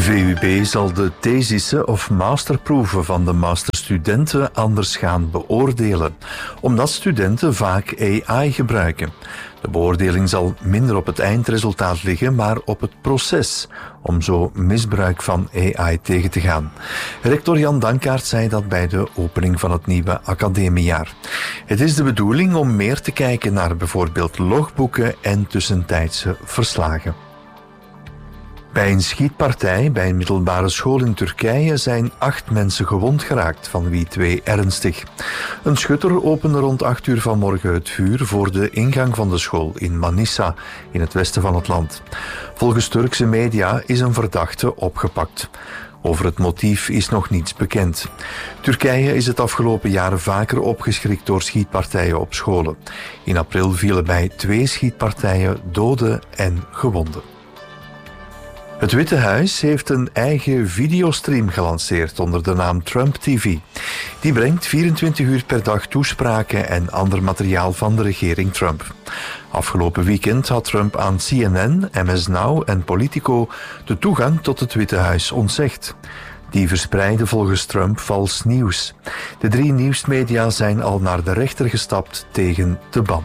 VUB zal de thesissen of masterproeven van de masterstudenten anders gaan beoordelen, omdat studenten vaak AI gebruiken. De beoordeling zal minder op het eindresultaat liggen, maar op het proces, om zo misbruik van AI tegen te gaan. Rector Jan Dankaert zei dat bij de opening van het nieuwe academiejaar. Het is de bedoeling om meer te kijken naar bijvoorbeeld logboeken en tussentijdse verslagen. Bij een schietpartij bij een middelbare school in Turkije zijn 8 mensen gewond geraakt, van wie 2 ernstig. Een schutter opende rond 8 uur vanmorgen het vuur voor de ingang van de school in Manisa, in het westen van het land. Volgens Turkse media is een verdachte opgepakt. Over het motief is nog niets bekend. Turkije is het afgelopen jaren vaker opgeschrikt door schietpartijen op scholen. In april vielen bij 2 schietpartijen doden en gewonden. Het Witte Huis heeft een eigen videostream gelanceerd onder de naam Trump TV. Die brengt 24 uur per dag toespraken en ander materiaal van de regering Trump. Afgelopen weekend had Trump aan CNN, MS Now en Politico de toegang tot het Witte Huis ontzegd. Die verspreidden volgens Trump vals nieuws. De 3 nieuwsmedia zijn al naar de rechter gestapt tegen de ban.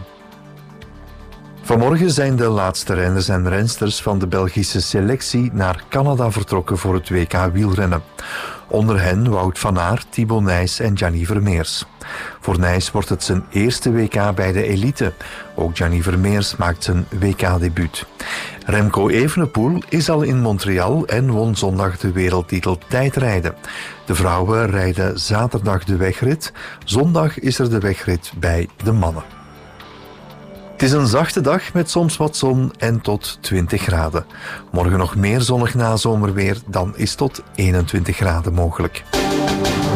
Vanmorgen zijn de laatste renners en rensters van de Belgische selectie naar Canada vertrokken voor het WK wielrennen. Onder hen Wout van Aert, Thibaut Nys en Gianni Vermeers. Voor Nys wordt het zijn eerste WK bij de elite. Ook Gianni Vermeers maakt zijn WK-debuut. Remco Evenepoel is al in Montreal en won zondag de wereldtitel tijdrijden. De vrouwen rijden zaterdag de wegrit. Zondag is er de wegrit bij de mannen. Het is een zachte dag met soms wat zon en tot 20 graden. Morgen nog meer zonnig nazomerweer, dan is tot 21 graden mogelijk.